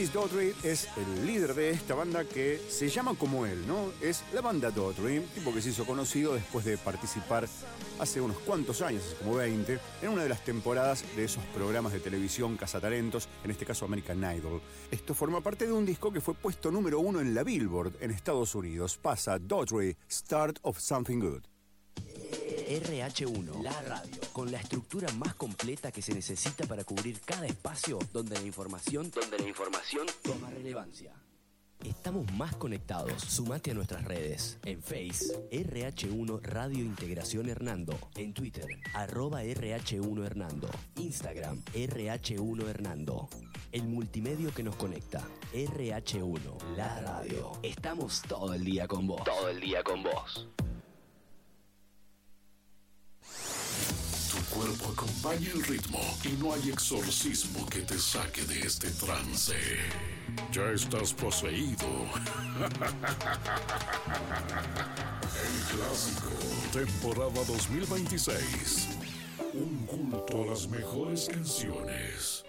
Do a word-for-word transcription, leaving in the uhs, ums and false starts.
Chris Daughtry es el líder de esta banda que se llama como él, ¿no? Es la banda Daughtry, tipo que se hizo conocido después de participar hace unos cuantos años, hace como veinte, en una de las temporadas de esos programas de televisión cazatalentos, en este caso American Idol. Esto forma parte de un disco que fue puesto número uno en la Billboard en Estados Unidos. Pasa Daughtry, Start of Something Good. R H uno, la radio, con la estructura más completa que se necesita para cubrir cada espacio donde la información, donde la información toma relevancia. Estamos más conectados. Sumate a nuestras redes. En Face, R H uno Radio Integración Hernando. En Twitter, arroba R H uno Hernando. Instagram, R H uno Hernando. El multimedio que nos conecta. R H uno, la radio. Estamos todo el día con vos. Todo el día con vos. Tu cuerpo acompaña el ritmo y no hay exorcismo que te saque de este trance. Ya estás poseído. El clásico, temporada dos mil veintiséis. Un culto a las mejores canciones.